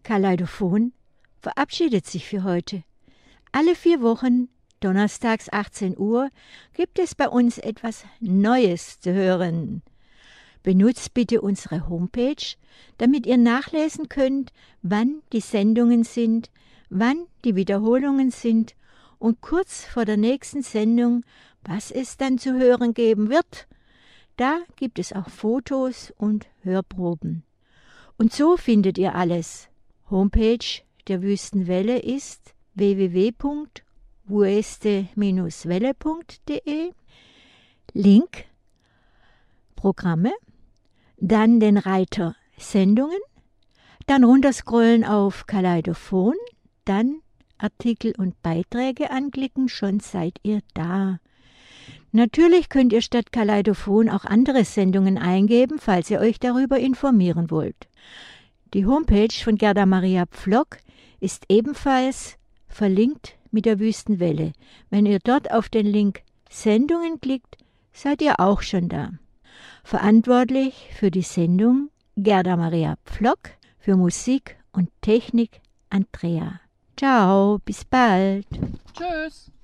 Kaleidophon verabschiedet sich für heute. Alle 4 Wochen, donnerstags 18 Uhr, gibt es bei uns etwas Neues zu hören. Benutzt bitte unsere Homepage, damit ihr nachlesen könnt, wann die Sendungen sind, wann die Wiederholungen sind und kurz vor der nächsten Sendung, was es dann zu hören geben wird. Da gibt es auch Fotos und Hörproben. Und so findet ihr alles. Homepage der Wüstenwelle ist www.wueste-welle.de. Link Programme, dann den Reiter Sendungen, dann runterscrollen auf Kaleidophon, dann Artikel und Beiträge anklicken, schon seid ihr da. Natürlich könnt ihr statt Kaleidophon auch andere Sendungen eingeben, falls ihr euch darüber informieren wollt. Die Homepage von Gerda Maria Pflock ist ebenfalls verlinkt mit der Wüstenwelle. Wenn ihr dort auf den Link Sendungen klickt, seid ihr auch schon da. Verantwortlich für die Sendung Gerda Maria Pflock, für Musik und Technik Andrea. Ciao, bis bald. Tschüss.